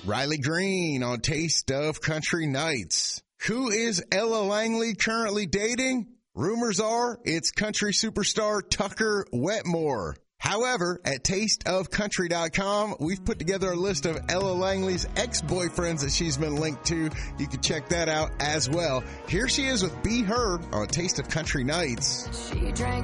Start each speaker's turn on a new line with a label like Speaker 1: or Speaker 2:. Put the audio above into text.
Speaker 1: Riley Green on Taste of Country Nights. Who is Ella Langley currently dating? Rumors are it's country superstar Tucker Wetmore. However, at tasteofcountry.com, we've put together a list of Ella Langley's ex-boyfriends that she's been linked to. You can check that out as well. Here she is with Be Her on Taste of Country Nights.
Speaker 2: She drank